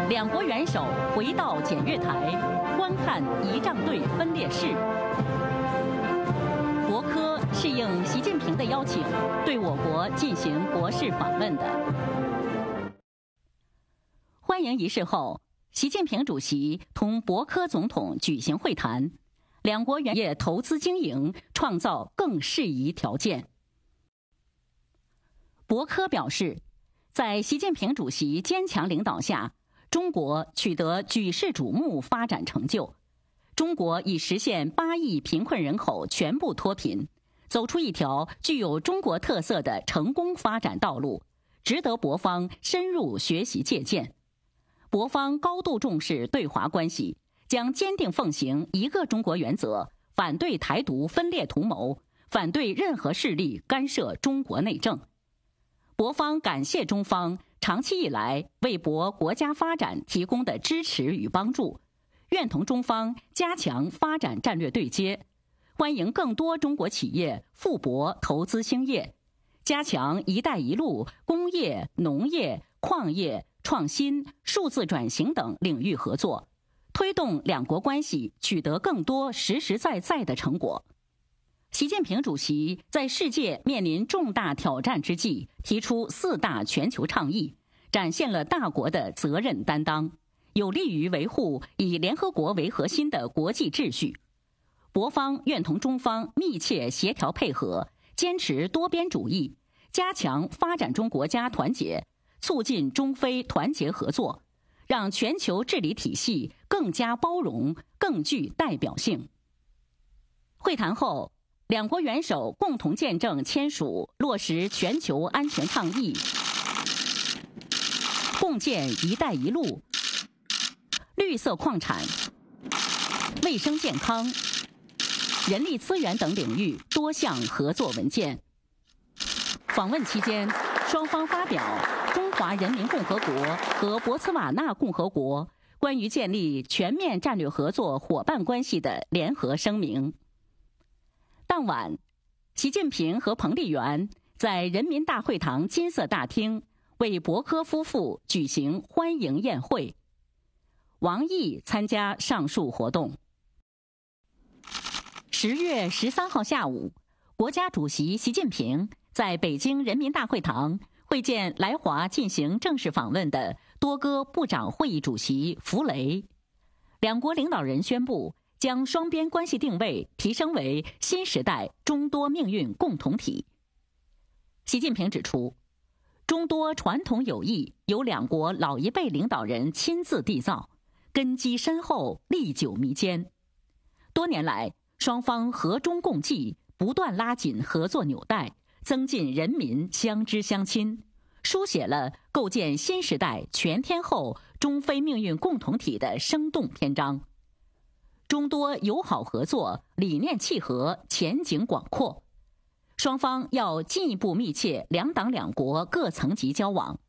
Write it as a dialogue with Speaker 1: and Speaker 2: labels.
Speaker 1: 两国元首回到检阅台，观看仪仗队分列式。博科是应习近平的邀请，对我国进行国事访问的。欢迎仪式后，习近平主席同博科总统举行会谈，两国元业投资经营创造更适宜条件。博科表示，在习近平主席坚强领导下，中国取得举世瞩目发展成就。中国已实现8亿贫困人口全部脱贫，走出一条具有中国特色的成功发展道路，值得博方深入学习借鉴。博方高度重视对华关系，将坚定奉行一个中国原则，反对台独分裂图谋，反对任何势力干涉中国内政。博方感谢中方长期以来为博国家发展提供的支持与帮助，愿同中方加强发展战略对接，欢迎更多中国企业赴博投资兴业，加强“一带一路”工业、农业、矿业、创新、数字转型等领域合作，推动两国关系取得更多实实在在的成果。习近平主席在世界面临重大挑战之际，提出4大全球倡议，展现了大国的责任担当，有利于维护以联合国为核心的国际秩序。博方愿同中方密切协调配合，坚持多边主义，加强发展中国家团结，促进中非团结合作，让全球治理体系更加包容，更具代表性。会谈后，两国元首共同见证签署落实全球安全倡议，共建“一带一路”、绿色矿产、卫生健康、人力资源等领域多项合作文件。访问期间，双方发表中华人民共和国和博茨瓦纳共和国关于建立全面战略合作伙伴关系的联合声明。当晚，习近平和彭丽媛在人民大会堂金色大厅为博科夫妇举行欢迎宴会。王毅参加上述活动。10月13号下午，国家主席习近平在北京人民大会堂会见来华进行正式访问的多哥部长会议主席弗雷。两国领导人宣布将双边关系定位提升为新时代中多命运共同体。习近平指出，中多传统友谊由两国老一辈领导人亲自缔造，根基深厚，历久弥坚。多年来，双方和衷共济，不断拉紧合作纽带，增进人民相知相亲，书写了构建新时代全天候中非命运共同体的生动篇章。中多友好合作，理念契合，前景广阔。双方要进一步密切两党两国各层级交往，